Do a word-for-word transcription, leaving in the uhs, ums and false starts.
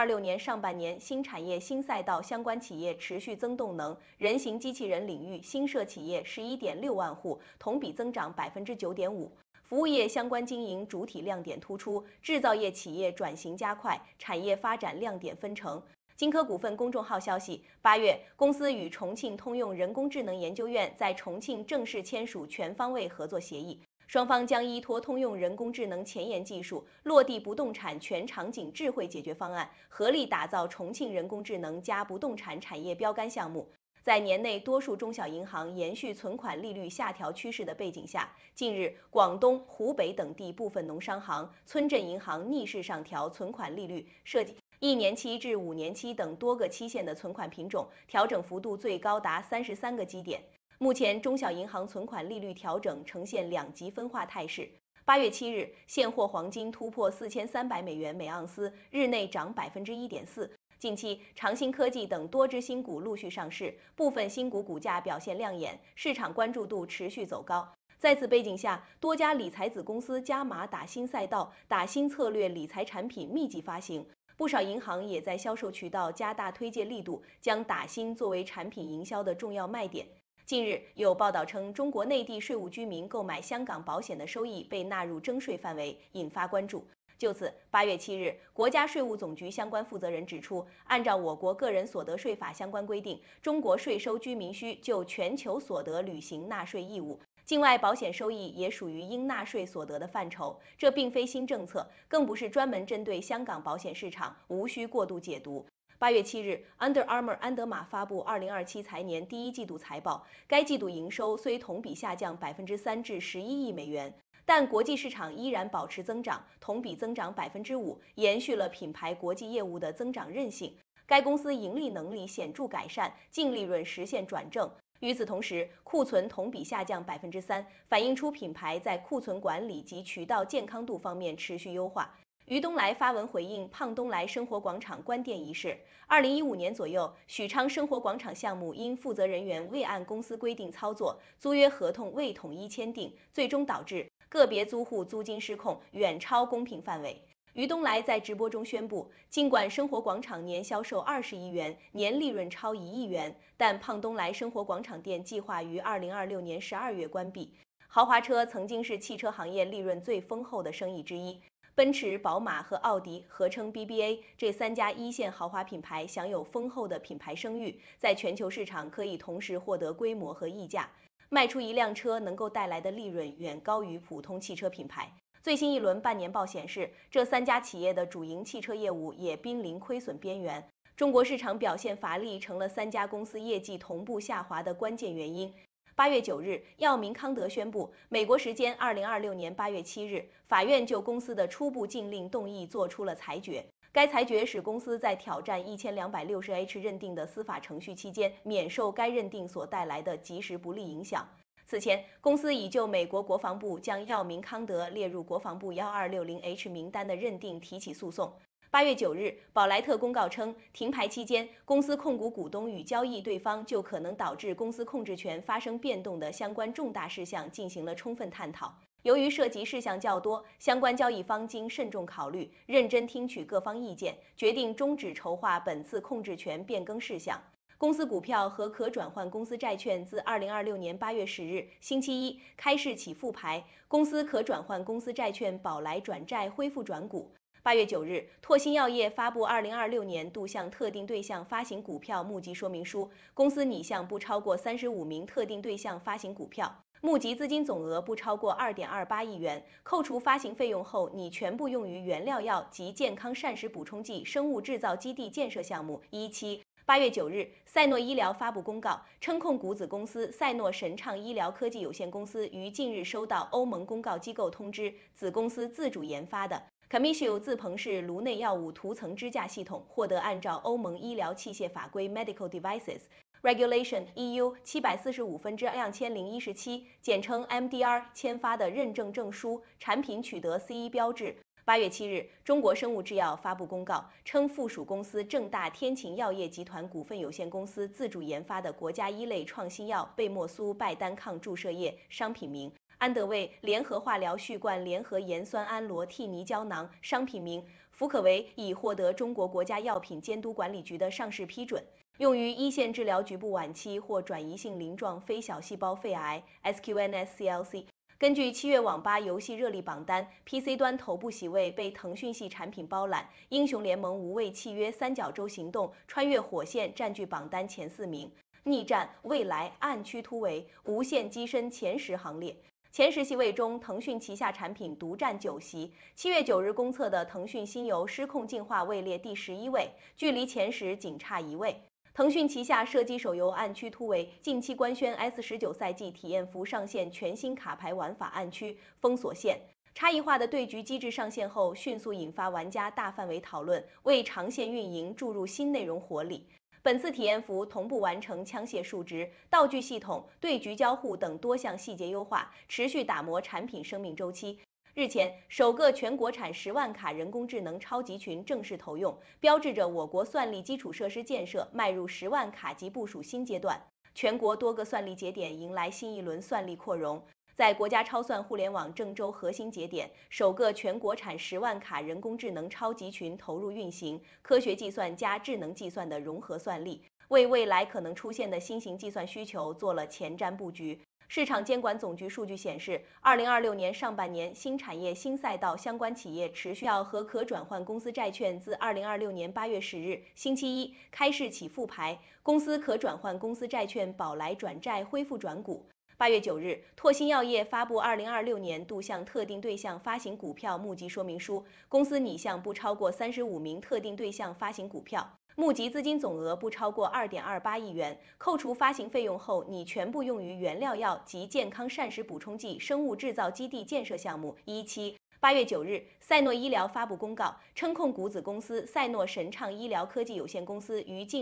二六年上半年，新产业新赛道相关企业持续增动能，人形机器人领域新设企业十一点六万户，同比增长百分之九点五。服务业相关经营主体亮点突出，制造业企业转型加快，产业发展亮点纷呈。金科股份公众号消息，八月，公司与重庆通用人工智能研究院在重庆正式签署全方位合作协议。双方将依托通用人工智能前沿技术，落地不动产全场景智慧解决方案，合力打造重庆人工智能加不动产产业标杆项目。在年内多数中小银行延续存款利率下调趋势的背景下，近日广东、湖北等地部分农商行、村镇银行逆势上调存款利率，涉及一年期至五年期等多个期限的存款品种，调整幅度最高达三十三个基点。目前，中小银行存款利率调整呈现两极分化态势。八月七日，现货黄金突破四千三百美元每盎司，日内涨百分之一点四。近期，长兴科技等多只新股陆续上市，部分新股股价表现亮眼，市场关注度持续走高。在此背景下，多家理财子公司加码打新赛道、打新策略理财产品密集发行。不少银行也在销售渠道加大推介力度，将打新作为产品营销的重要卖点。近日有报道称，中国内地税务居民购买香港保险的收益被纳入征税范围，引发关注。就此，八月七日，国家税务总局相关负责人指出，按照我国个人所得税法相关规定，中国税收居民需就全球所得履行纳税义务，境外保险收益也属于应纳税所得的范畴。这并非新政策，更不是专门针对香港保险市场，无需过度解读。八月七日 ，Under Armour 安德玛发布二零二七财年第一季度财报，该季度营收虽同比下降百分之三至十一亿美元，但国际市场依然保持增长，同比增长百分之五，延续了品牌国际业务的增长韧性。该公司盈利能力显著改善，净利润实现转正。与此同时，库存同比下降百分之三，反映出品牌在库存管理及渠道健康度方面持续优化。于东来发文回应胖东来生活广场关店一事。二零一五年左右，许昌生活广场项目因负责人员未按公司规定操作，租约合同未统一签订，最终导致个别租户租金失控，远超公平范围。于东来在直播中宣布，尽管生活广场年销售二十亿元，年利润超一亿元，但胖东来生活广场店计划于二零二六年十二月关闭。豪华车曾经是汽车行业利润最丰厚的生意之一。奔驰、宝马和奥迪合称 B B A， 这三家一线豪华品牌享有丰厚的品牌声誉，在全球市场可以同时获得规模和溢价。卖出一辆车能够带来的利润远高于普通汽车品牌。最新一轮半年报显示，这三家企业的主营汽车业务也濒临亏损边缘。中国市场表现乏力，成了三家公司业绩同步下滑的关键原因。八月九日，药明康德宣布，美国时间二零二六年八月七日，法院就公司的初步禁令动议作出了裁决。该裁决使公司在挑战一千两百六十 H 认定的司法程序期间，免受该认定所带来的即时不利影响。此前，公司已就美国国防部将药明康德列入国防部一二六零 H 名单的认定提起诉讼。八月九日，宝莱特公告称，停牌期间，公司控股股东与交易对方就可能导致公司控制权发生变动的相关重大事项进行了充分探讨。由于涉及事项较多，相关交易方经慎重考虑，认真听取各方意见，决定终止筹划本次控制权变更事项。公司股票和可转换公司债券自二零二六年八月十日星期一开市起复牌，公司可转换公司债券宝来转债恢复转股。八月九日，拓新药业发布二零二六年度向特定对象发行股票募集说明书，公司拟向不超过三十五名特定对象发行股票，募集资金总额不超过二点二八亿元，扣除发行费用后，拟全部用于原料药及健康膳食补充剂生物制造基地建设项目一期。八月九日，赛诺医疗发布公告，称控股子公司赛诺神畅医疗科技有限公司于近日收到欧盟公告机构通知，子公司自主研发的Comisio 自鹏式颅内药物涂层支架系统获得按照欧盟医疗器械法规 Medical Devices Regulation E U 七百四十五分之两千零一十七，简称 M D R 签发的认证证书，产品取得 C E 标志。八月七日，中国生物制药发布公告，称附属公司正大天晴药业集团股份有限公司自主研发的国家一类创新药贝莫苏拜单抗注射液商品名安德卫联合化疗续冠联合盐酸胺螺替尼胶囊商品名福可维已获得中国国家药品监督管理局的上市批准，用于一线治疗局部晚期或转移性鳞状非小细胞肺癌 （S Q N S C L C）。根据七月网吧游戏热力榜单 ，P C 端头部席位被腾讯系产品包揽，《英雄联盟：无畏契约》《三角洲行动》《穿越火线》占据榜单前四名，逆战、未来、暗区突围、无限机身前十行列。前十席位中，腾讯旗下产品独占九席。七月九日公测的腾讯新游《失控进化》位列第十一位，距离前十仅差一位。腾讯旗下射击手游《暗区突围》近期官宣 S 十九 赛季体验服上线全新卡牌玩法暗区封锁线，差异化的对局机制上线后，迅速引发玩家大范围讨论，为长线运营注入新内容活力。本次体验服同步完成枪械数值、道具系统、对局交互等多项细节优化，持续打磨产品生命周期。日前，首个全国产十万卡人工智能超级群正式投用，标志着我国算力基础设施建设迈入十万卡级部署新阶段。全国多个算力节点迎来新一轮算力扩容。在国家超算互联网郑州核心节点，首个全国产十万卡人工智能超级群投入运行，科学计算加智能计算的融合算力，为未来可能出现的新型计算需求做了前瞻布局。市场监管总局数据显示，二零二六年上半年新产业新赛道相关企业持续要和可转换公司债券自二零二六年八月十日星期一开市起复牌，公司可转换公司债券保来转债恢复转股。八月九日，拓新药业发布二零二六年度向特定对象发行股票募集说明书，公司拟向不超过三十五名特定对象发行股票。募集资金总额不超过 二点二八亿元，扣除发行费用后，拟全部用于原料药及健康膳食补充剂生物制造基地建设项目一期。八月九日，赛诺医疗发布公告称，控股子公司赛诺神畅医疗科技有限公司于近